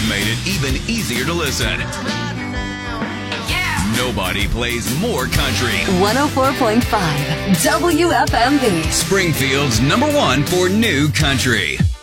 We've made it even easier to listen. Nobody plays more country. 104.5 WFMB. Springfield's #1 for new country.